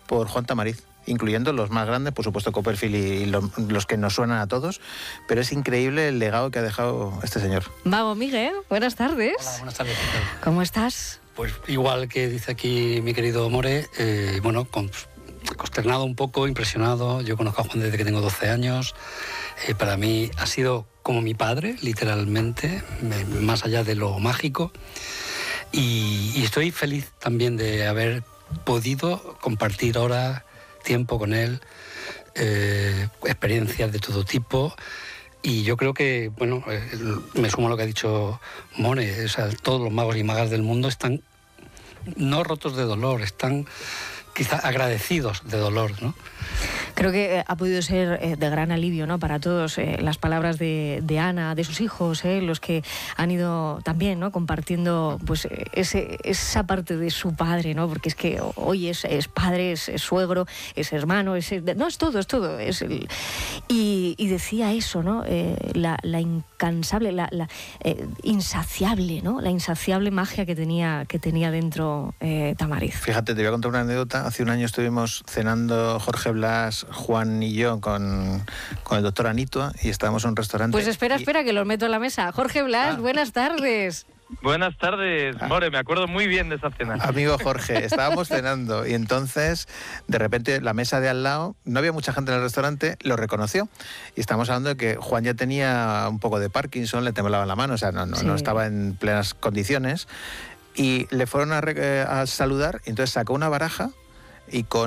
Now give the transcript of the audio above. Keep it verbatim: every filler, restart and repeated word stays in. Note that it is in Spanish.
por Juan Tamariz, incluyendo los más grandes, por supuesto Copperfield y lo, los que nos suenan a todos, pero es increíble el legado que ha dejado este señor. Vamos, Miguel, buenas tardes. Hola, buenas tardes. ¿Cómo estás? Pues igual que dice aquí mi querido More, eh, bueno, con, consternado un poco, impresionado. Yo conozco a Juan desde que tengo doce años. Eh, para mí ha sido como mi padre, literalmente, me, más allá de lo mágico. Y, y estoy feliz también de haber podido compartir ahora tiempo con él, eh, experiencias de todo tipo. Y yo creo que, bueno, eh, me sumo a lo que ha dicho More, o sea, todos los magos y magas del mundo están no rotos de dolor, están quizá agradecidos de dolor, ¿no? Creo que ha podido ser eh, de gran alivio, ¿no?, para todos eh, las palabras de, de Ana, de sus hijos, eh, los que han ido también, ¿no?, compartiendo pues ese, esa parte de su padre, ¿no?, porque es que hoy es, es padre, es, es suegro, es hermano, es, no, es todo, es todo. Es el, y, y decía eso, ¿no?, eh, la, la incansable, la, la eh, insaciable, ¿no?, la insaciable magia que tenía, que tenía dentro eh, Tamariz. Fíjate, te voy a contar una anécdota. Hace un año estuvimos cenando Jorge Blas, Juan y yo con, con el doctor Anitua y estábamos en un restaurante. Pues espera, y... espera, que los meto en la mesa. Jorge Blas, ah. buenas tardes. Buenas tardes, ah. More, me acuerdo muy bien de esa cena. Amigo Jorge, estábamos cenando y entonces de repente la mesa de al lado, no había mucha gente en el restaurante, lo reconoció y estábamos hablando de que Juan ya tenía un poco de Parkinson, le temblaba la mano, o sea, no, no, sí. no estaba en plenas condiciones y le fueron a, a saludar y entonces sacó una baraja y con